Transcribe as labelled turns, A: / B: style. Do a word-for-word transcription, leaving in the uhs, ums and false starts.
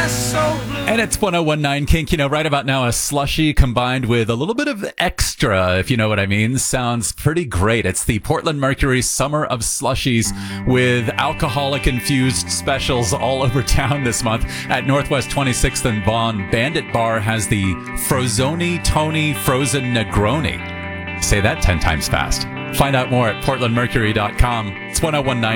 A: And it's one oh one point nine Kink. You know, right about now, a slushy combined with a little bit of extra, if you know what I mean, sounds pretty great. It's the Portland Mercury Summer of Slushies with alcoholic-infused specials all over town this month. At Northwest twenty-sixth and Vaughan, Bandit Bar has the Frozoni Tony Frozen Negroni. Say that ten times fast. Find out more at portland mercury dot com. It's one oh one point nine